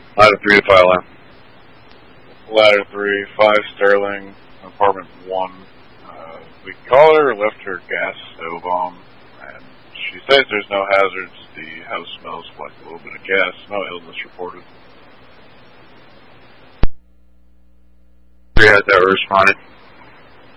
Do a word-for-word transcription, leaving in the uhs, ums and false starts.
Ladder three to file in. Ladder three, five Sterling, apartment one. Uh, we called her, left her gas stove on, and she says there's no hazards. The house smells like a little bit of gas. No illness reported. Three has that responded.